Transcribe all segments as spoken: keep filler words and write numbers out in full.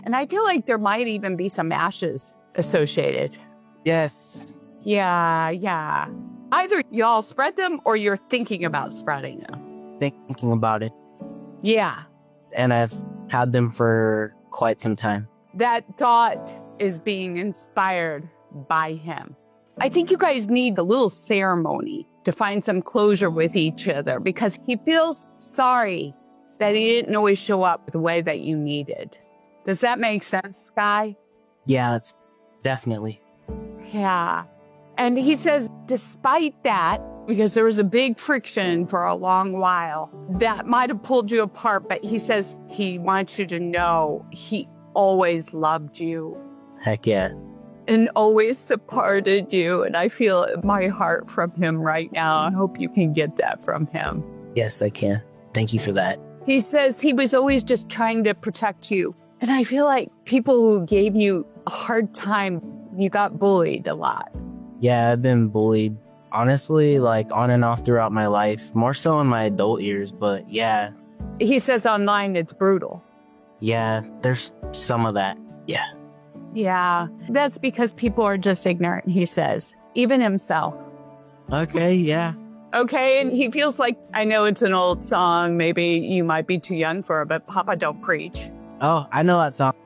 And I feel like there might even be some ashes associated. Yes. Yeah, yeah. Either y'all spread them or you're thinking about spreading them. Thinking about it. Yeah. And I've had them for quite some time. That thought is being inspired by him. I think you guys need a little ceremony to find some closure with each other because he feels sorry that he didn't always show up the way that you needed. Does that make sense, Sky? Yeah, it's definitely. Yeah. And he says, despite that, because there was a big friction for a long while, that might have pulled you apart, but he says he wants you to know he always loved you. Heck yeah. And always supported you. And I feel my heart from him right now. I hope you can get that from him. Yes, I can. Thank you for that. He says he was always just trying to protect you. And I feel like people who gave you a hard time, you got bullied a lot. Yeah, I've been bullied, honestly, like on and off throughout my life, more so in my adult years, but yeah. He says online it's brutal. Yeah, there's some of that. Yeah. Yeah, that's because people are just ignorant, he says, even himself. Okay, yeah. Okay, and he feels like, I know it's an old song, maybe you might be too young for it, but Papa Don't Preach. Oh, I know that song.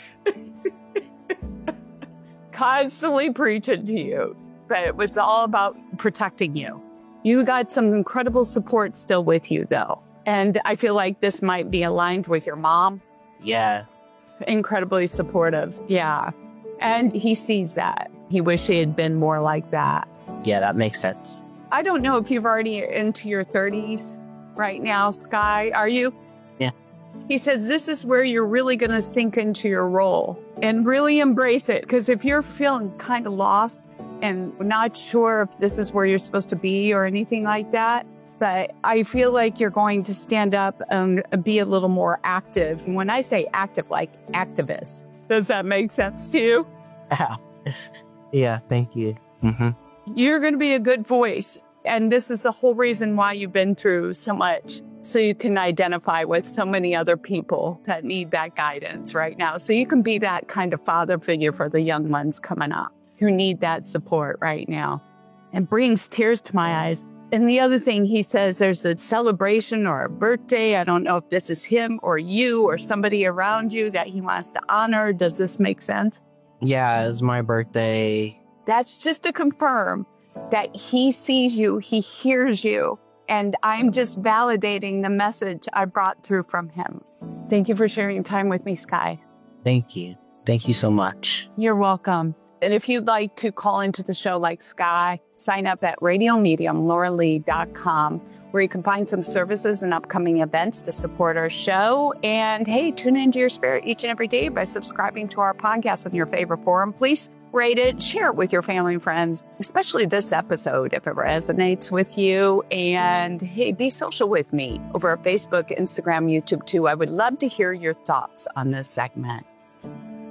Constantly preaching to you, but it was all about protecting you. You got some incredible support still with you, though. And I feel like this might be aligned with your mom. Yeah. Incredibly supportive. Yeah. And he sees that. He wish he had been more like that. Yeah, that makes sense. I don't know if you've already into your thirties right now, Sky. Are you? Yeah. He says this is where you're really going to sink into your role and really embrace it. Because if you're feeling kind of lost and not sure if this is where you're supposed to be or anything like that, but I feel like you're going to stand up and be a little more active. And when I say active, like activist, does that make sense to you? Yeah, thank you. Mm-hmm. You're going to be a good voice. And this is the whole reason why you've been through so much. So you can identify with so many other people that need that guidance right now. So you can be that kind of father figure for the young ones coming up who need that support right now. And brings tears to my eyes. And the other thing he says, there's a celebration or a birthday. I don't know if this is him or you or somebody around you that he wants to honor. Does this make sense? Yeah, it was my birthday. That's just to confirm that he sees you, he hears you, and I'm just validating the message I brought through from him. Thank you for sharing time with me, Sky. Thank you. Thank you so much. You're welcome. And if you'd like to call into the show like Sky, sign up at radio medium laura lee dot com, where you can find some services and upcoming events to support our show. And hey, tune into your spirit each and every day by subscribing to our podcast on your favorite forum. Please rate it, share it with your family and friends, especially this episode if it resonates with you. And hey, be social with me over at Facebook, Instagram, YouTube too. I would love to hear your thoughts on this segment.